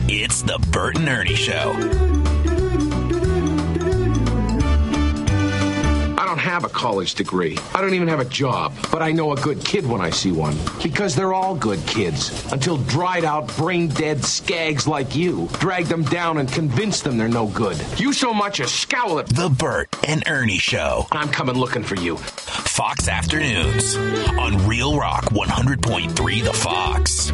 It's the Bert and Ernie Show. I don't have a college degree. I don't even have a job. But I know a good kid when I see one. Because they're all good kids. Until dried-out, brain-dead skags like you drag them down and convince them they're no good. You so much as scowl at The Bert and Ernie Show. I'm coming looking for you. Fox Afternoons on Real Rock 100.3 The Fox.